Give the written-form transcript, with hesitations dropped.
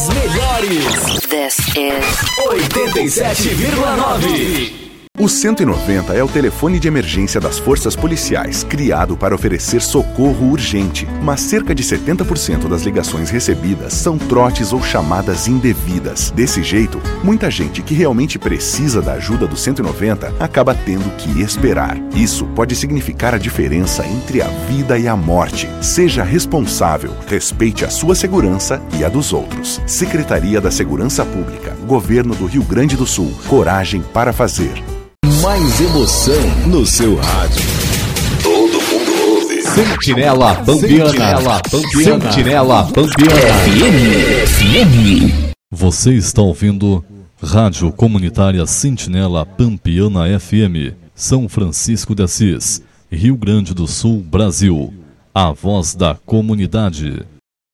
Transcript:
Melhores. This is 87,9. O 190 é o telefone de emergência das forças policiais, criado para oferecer socorro urgente. Mas cerca de 70% das ligações recebidas são trotes ou chamadas indevidas. Desse jeito, muita gente que realmente precisa da ajuda do 190 acaba tendo que esperar. Isso pode significar a diferença entre a vida e a morte. Seja responsável, respeite a sua segurança e a dos outros. Secretaria da Segurança Pública, Governo do Rio Grande do Sul. Coragem para fazer. Mais emoção no seu rádio. Todo mundo ouve. Sentinela Pampiana. Sentinela Pampiana. FM. Você está ouvindo Rádio Comunitária Sentinela Pampiana FM, São Francisco de Assis, Rio Grande do Sul, Brasil. A voz da comunidade.